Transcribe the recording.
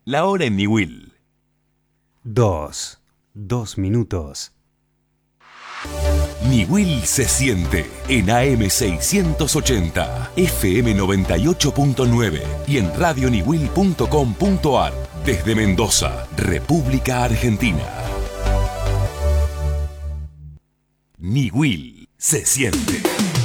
La hora en Niwil. 2 minutos. Niwil se siente en AM 680, FM 98.9 y en radioniwil.com.ar desde Mendoza, República Argentina. Niwil se siente.